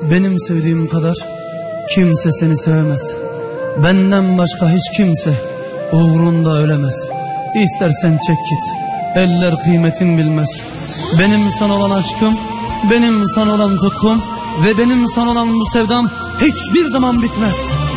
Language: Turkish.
benim sevdiğim kadar kimse seni sevemez. Benden başka hiç kimse uğrunda ölemez. İstersen çek git, eller kıymetin bilmez. Benim sana olan aşkım, benim sana olan tutkum ve benim sana olan bu sevdam hiçbir zaman bitmez.